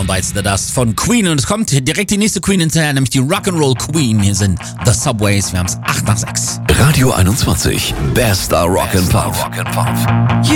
One Bites the Dust von Queen. Und es kommt direkt die nächste Queen hinterher, nämlich die Rock'n'Roll Queen. Hier sind The Subways. Wir haben es 8 nach 6. Radio 21. Bester Rock and Pop.